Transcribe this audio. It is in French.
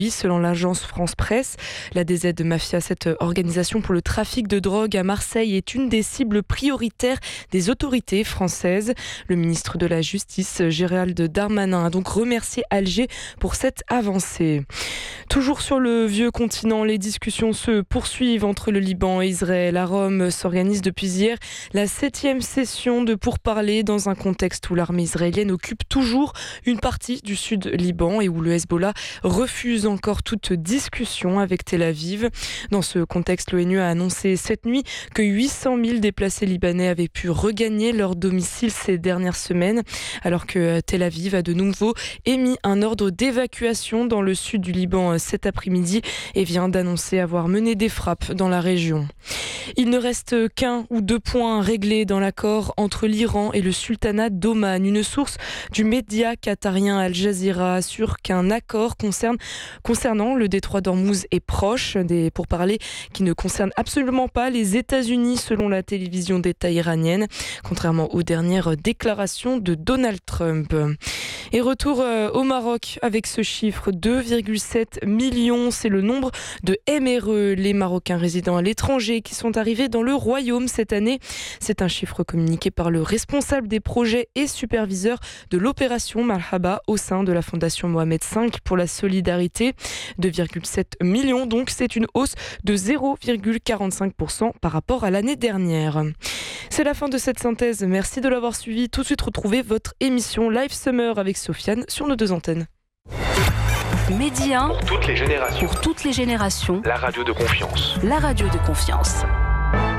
Selon l'agence France Presse, la DZ Mafia, cette organisation pour le trafic de drogue à Marseille, est une des cibles prioritaires des autorités françaises. Le ministre de la Justice, Gérald Darmanin, a donc remercié Alger pour cette avancée. Toujours sur le vieux continent, les discussions se poursuivent entre le Liban et Israël. À Rome s'organise depuis hier la 7e session de pourparlers dans un contexte où l'armée israélienne occupe toujours une partie du sud Liban et où le Hezbollah refuse encore toute discussion avec Tel Aviv. Dans ce contexte, l'ONU a annoncé cette nuit que 800 000 déplacés libanais avaient pu regagner leur domicile ces dernières semaines, alors que Tel Aviv a de nouveau émis un ordre d'évacuation dans le sud du Liban cet après-midi et vient d'annoncer avoir mené des frappes dans la région. Il ne reste qu'un ou deux points réglés dans l'accord entre l'Iran et le sultanat d'Oman. Une source du média qatarien Al Jazeera assure qu'un accord concernant le détroit d'Ormuz est proche, des pourparlers qui ne concernent absolument pas les États-Unis selon la télévision d'État iranienne, contrairement aux dernières déclarations de Donald Trump. Et retour au Maroc avec ce chiffre, 2,7 millions, c'est le nombre de MRE, les Marocains résidant à l'étranger qui sont arrivés dans le royaume cette année. C'est un chiffre communiqué par le responsable des projets et superviseur de l'opération Marhaba au sein de la Fondation Mohamed V pour la solidarité. 2,7 millions, donc c'est une hausse de 0,45% par rapport à l'année dernière. C'est la fin de cette synthèse. Merci de l'avoir suivi. Tout de suite, retrouvez votre émission Live Summer avec Sofiane sur nos deux antennes. Medi 1 pour toutes les générations. Pour toutes les générations. La radio de confiance. La radio de confiance.